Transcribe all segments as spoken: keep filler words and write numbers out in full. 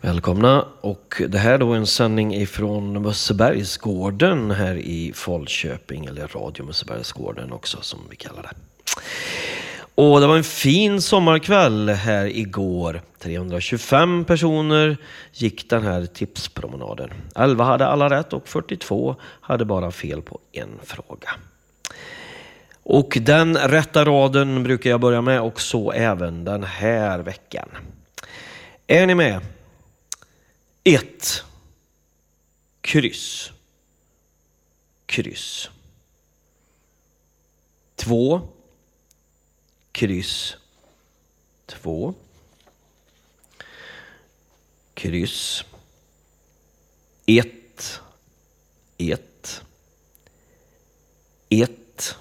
Välkomna, och det här är då en sändning ifrån Mössebergsgården här i Falköping, eller Radio Mössebergsgården också som vi kallar det. Och det var en fin sommarkväll här igår. trehundratjugofem personer gick den här tipspromenaden. elva hade alla rätt och fyrtiotvå hade bara fel på en fråga. Och den rätta raden brukar jag börja med, och så även den här veckan. Är ni med? ett. Kryss. Kryss. två. Kryss. två. Kryss. ett. ett. ett.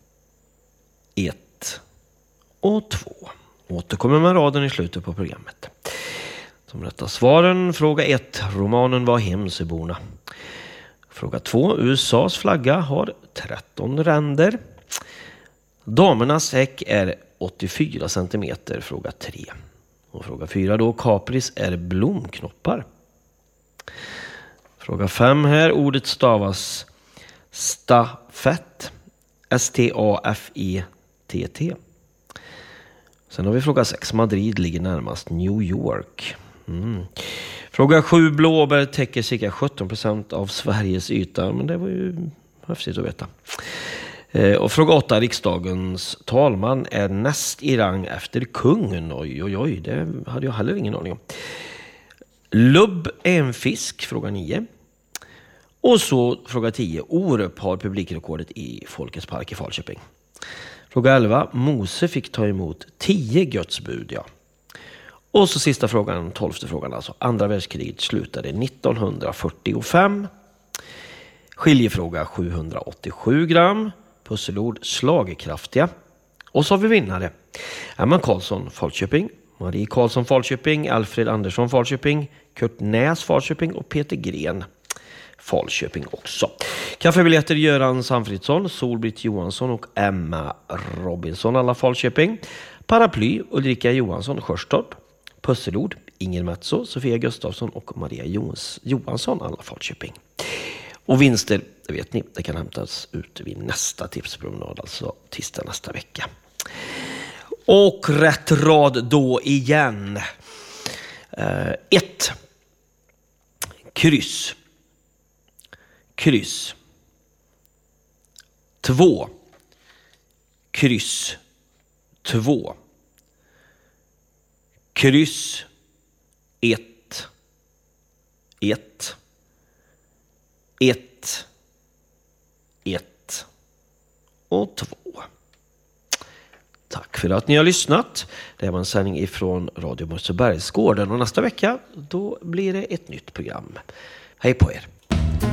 ett. Och två. Återkommer med raden i slutet på programmet. Som rätta svaren: fråga ett. Romanen var Hemsöborna. Fråga två. U S A:s flagga har tretton ränder. Damernas häck är åttiofyra centimeter. Fråga tre. Och fråga fyra då. Kapris är blomknoppar. Fråga fem här. Ordet stavas stafett. S T A F E T T. Sen har vi fråga sex. Madrid ligger närmast New York. Mm. Fråga sju. Blåbär täcker cirka sjutton procent av Sveriges yta. Men det var ju häftigt att veta. Eh, och fråga åtta. Riksdagens talman är näst i rang efter kungen. Oj, oj, oj. Det hade jag heller ingen aning om. Lubb är en fisk. Fråga nio. Och så fråga tio. Orup har publikrekordet i Folkets park i Falköping. Fråga elva. Mose fick ta emot tio gudsbud, ja. Och så sista frågan, tolfte frågan alltså. Andra världskriget slutade nittonhundrafyrtiofem. Skiljefråga sjuhundraåttiosju gram. Pusselord slagkraftiga. Och så har vi vinnare. Emma Karlsson, Falköping. Marie Karlsson, Falköping. Alfred Andersson, Falköping. Kurt Näs, Falköping. Och Peter Gren, Falköping också. Kaffebiljetter Göran Sanfridsson, Solbritt Johansson och Emma Robinson, alla Falköping. Paraply Ulrika Johansson, Sjörstorp. Pusselord Inger Metso, Sofia Gustafsson och Maria Jons Johansson, alla Falköping. Och vinster, det vet ni, det kan hämtas ut vid nästa tipspromenad, alltså tisdag nästa vecka. Och rätt rad då igen. ett. Kryss. Kryss. två. Kryss. två. Kryss. ett. ett. ett. ett. Och två. Tack för att ni har lyssnat. Det var en sändning ifrån Radio Mössebergsgården, och nästa vecka då blir det ett nytt program. Hej på er.